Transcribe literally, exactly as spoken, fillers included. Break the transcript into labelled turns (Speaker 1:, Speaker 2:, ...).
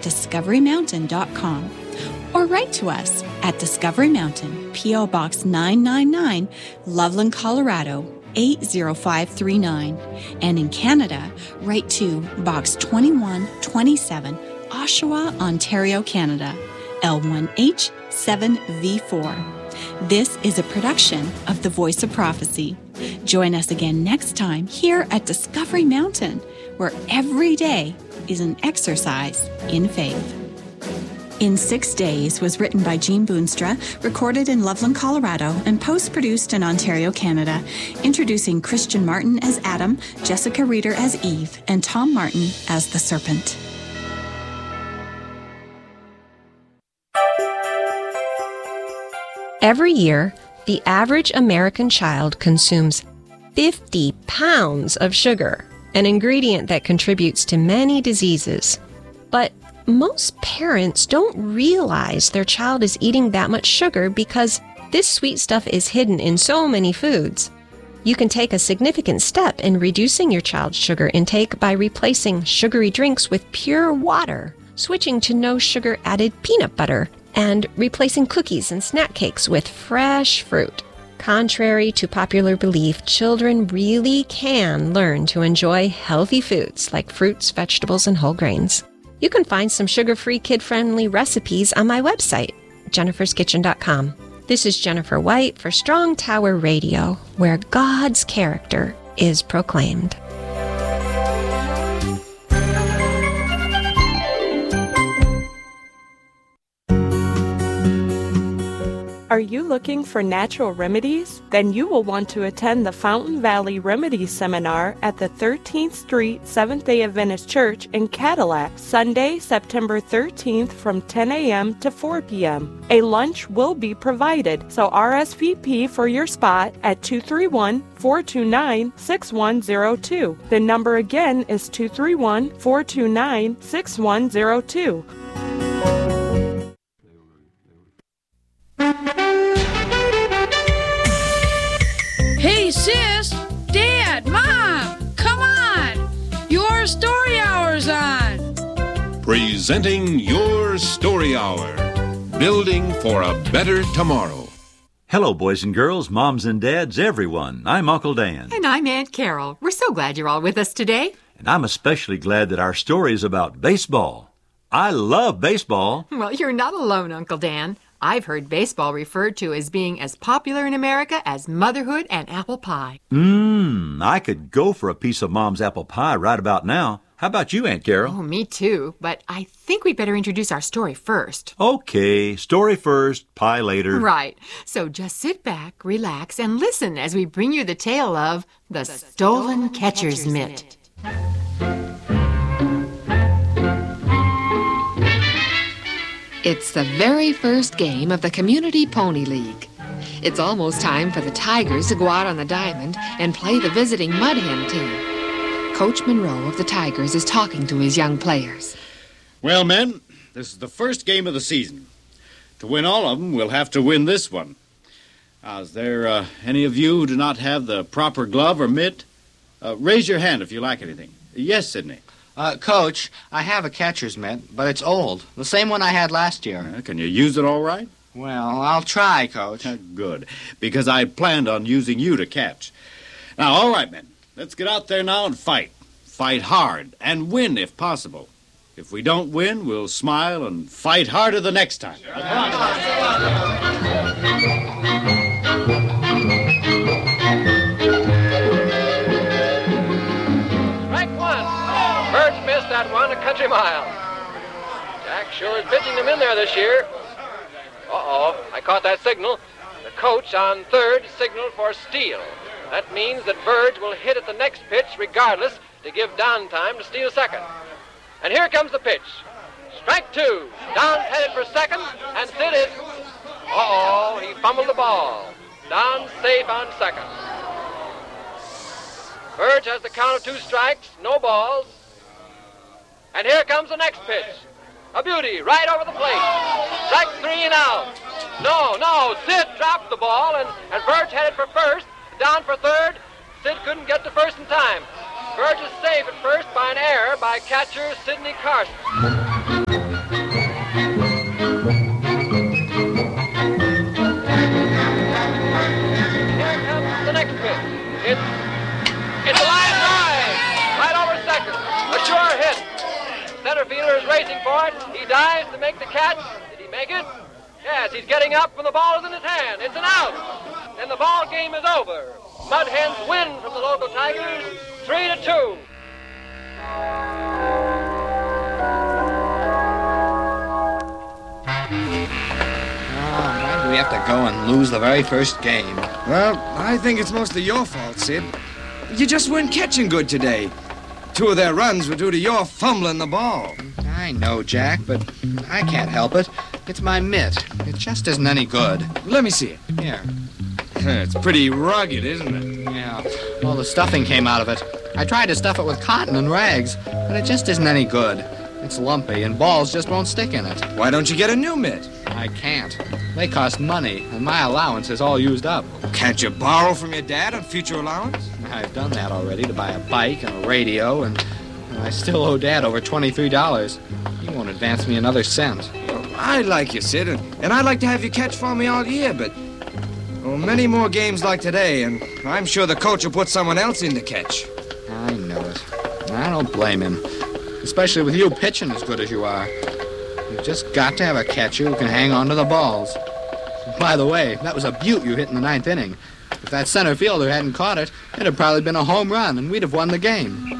Speaker 1: discovery mountain dot com or write to us at Discovery Mountain, P O. Box nine nine nine, Loveland, Colorado, eight zero five three nine. And in Canada, write to Box twenty-one twenty-seven, Oshawa, Ontario, Canada, L one H seven V four. This is a production of The Voice of Prophecy. Join us again next time here at Discovery Mountain, where every day is an exercise in faith. In Six Days was written by Gene Boonstra, recorded in Loveland, Colorado, and post-produced in Ontario, Canada, introducing Christian Martin as Adam, Jessica Reeder as Eve, and Tom Martin as the Serpent.
Speaker 2: Every year, the average American child consumes fifty pounds of sugar, an ingredient that contributes to many diseases. But most parents don't realize their child is eating that much sugar because this sweet stuff is hidden in so many foods. You can take a significant step in reducing your child's sugar intake by replacing sugary drinks with pure water, switching to no sugar added peanut butter, and replacing cookies and snack cakes with fresh fruit. Contrary to popular belief, children really can learn to enjoy healthy foods like fruits, vegetables, and whole grains. You can find some sugar-free, kid-friendly recipes on my website, jennifers kitchen dot com. This is Jennifer White for Strong Tower Radio, where God's character is proclaimed.
Speaker 3: Are you looking for natural remedies? Then you will want to attend the Fountain Valley Remedies Seminar at the thirteenth Street Seventh-day Adventist Church in Cadillac, Sunday, September thirteenth from ten a.m. to four p.m. A lunch will be provided, so R S V P for your spot at two three one, four two nine, six one zero two. The number again is two three one, four two nine, six one zero two.
Speaker 4: Hey, sis, Dad, Mom, come on! Your Story Hour's on!
Speaker 5: Presenting Your Story Hour, building for a better tomorrow.
Speaker 6: Hello, boys and girls, moms and dads, everyone. I'm Uncle Dan.
Speaker 7: And I'm Aunt Carol. We're so glad you're all with us today.
Speaker 6: And I'm especially glad that our story is about baseball. I love baseball.
Speaker 7: Well, you're not alone, Uncle Dan. I've heard baseball referred to as being as popular in America as motherhood and apple pie.
Speaker 6: Mmm, I could go for a piece of Mom's apple pie right about now. How about you, Aunt Carol?
Speaker 7: Oh, me too. But I think we'd better introduce our story first.
Speaker 6: Okay, story first, pie later.
Speaker 7: Right. So just sit back, relax, and listen as we bring you the tale of The, the Stolen, Stolen Catcher's, Catcher's Mitt. Mitt.
Speaker 8: It's the very first game of the Community Pony League. It's almost time for the Tigers to go out on the diamond and play the visiting Mud Hen team. Coach Monroe of the Tigers is talking to his young players.
Speaker 9: Well, men, this is the first game of the season. To win all of them, we'll have to win this one. Now, is there uh, any of you who do not have the proper glove or mitt? Uh, raise your hand if you lack anything. Yes, Sidney.
Speaker 10: Uh, Coach, I have a catcher's mitt, but it's old. The same one I had last year.
Speaker 9: Uh, can you use it all right?
Speaker 10: Well, I'll try, Coach.
Speaker 9: Uh, good, because I planned on using you to catch. Now, all right, men, let's get out there now and fight. Fight hard and win if possible. If we don't win, we'll smile and fight harder the next time. Sure.
Speaker 11: That one a country mile. Jack sure is pitching them in there this year. Uh-oh, I caught that signal. The coach on third signaled for steal. That means that Verge will hit at the next pitch regardless to give Don time to steal second. And here comes the pitch. Strike two. Don's headed for second, and Sid is... Uh-oh, he fumbled the ball. Don's safe on second. Verge has the count of two strikes, no balls. And here comes the next pitch. A beauty right over the plate. Strike three and out. No, no, Sid dropped the ball, and, and Verge headed for first, down for third. Sid couldn't get to first in time. Verge is safe at first by an error by catcher Sidney Carson. fielder is racing for it. He dives to make the catch. Did he make it? Yes, he's getting up when the ball is in his hand. It's an out. And the ball game is over. Mud Hens win from the local Tigers, three to two.
Speaker 10: We have to go and lose the very first game.
Speaker 12: Well, I think it's mostly your fault, Sid. You just weren't catching good today. Two of their runs were due to your fumbling the ball.
Speaker 10: I know, Jack, but I can't help it. It's my mitt. It just isn't any good.
Speaker 12: Let me see it.
Speaker 10: Here.
Speaker 12: It's pretty rugged, isn't it?
Speaker 10: Yeah. All the stuffing came out of it. I tried to stuff it with cotton and rags, but it just isn't any good. It's lumpy, and balls just won't stick in it.
Speaker 12: Why don't you get a new mitt?
Speaker 10: I can't. They cost money, and my allowance is all used up.
Speaker 12: Can't you borrow from your dad on future allowance?
Speaker 10: I've done that already to buy a bike and a radio, and I still owe Dad over twenty-three dollars. He won't advance me another cent.
Speaker 12: Well, I like you, Sid, and, and I'd like to have you catch for me all year, but well, many more games like today, and I'm sure the coach will put someone else in to catch.
Speaker 10: I know it. I don't blame him. Especially with you pitching as good as you are. You've just got to have a catcher who can hang on to the balls. By the way, that was a beaut you hit in the ninth inning. If that center fielder hadn't caught it, it'd have probably been a home run, and we'd have won the game.